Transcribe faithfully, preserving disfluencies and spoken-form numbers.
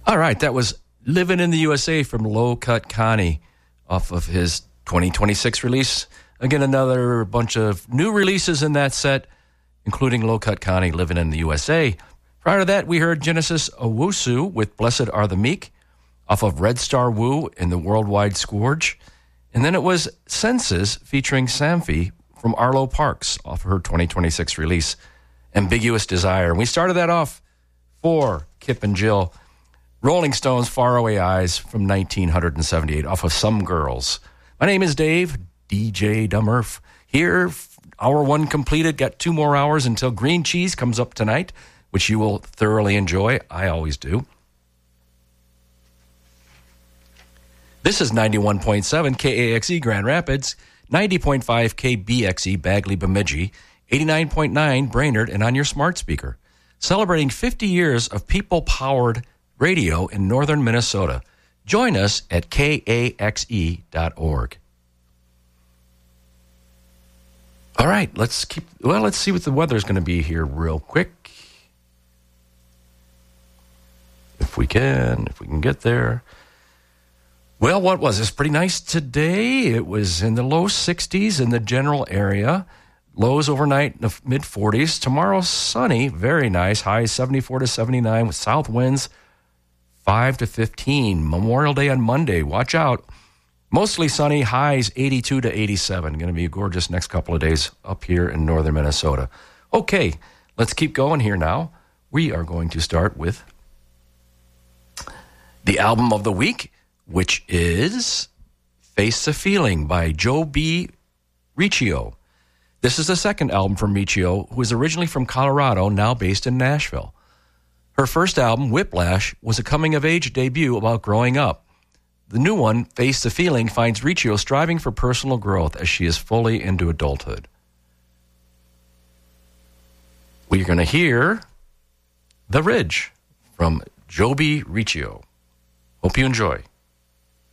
All right, that was Living in the U S A from Low Cut Connie off of his twenty twenty-six release. Again, another bunch of new releases in that set, including Low Cut Connie, Living in the U S A. Prior to that, we heard Genesis Owusu with Blessed Are the Meek off of Red Star Wu and the Worldwide Scourge. And then it was Senses featuring Samphi from Arlo Parks off of her twenty twenty-six release, Ambiguous Desire. And we started that off for Kip and Jill, Rolling Stones' Faraway Eyes from nineteen seventy-eight off of Some Girls. My name is Dave, D J Dummerf. Here, hour one completed. Got two more hours until Green Cheese comes up tonight, which you will thoroughly enjoy. I always do. This is ninety-one point seven K A X E Grand Rapids, ninety point five K B X E Bagley Bemidji, eighty-nine point nine Brainerd, and on your smart speaker. Celebrating fifty years of people-powered radio in northern Minnesota. Join us at K A X E dot org. All right, let's keep, well, let's see what the weather's going to be here real quick. If we can, if we can get there. Well, what was this? Pretty nice today. It was in the low sixties in the general area. Lows overnight in the mid forties. Tomorrow, sunny, very nice. Highs seventy-four to seventy-nine with south winds five to fifteen. Memorial Day on Monday. Watch out. Mostly sunny. Highs eighty-two to eighty-seven. Going to be a gorgeous next couple of days up here in northern Minnesota. Okay, let's keep going here now. We are going to start with the album of the week, which is Face the Feeling by Joe B. Riccio. This is the second album from Riccio, who is originally from Colorado, now based in Nashville. Her first album, Whiplash, was a coming-of-age debut about growing up. The new one, Face the Feeling, finds Riccio striving for personal growth as she is fully into adulthood. We're going to hear The Ridge from Joe B. Riccio. Hope you enjoy.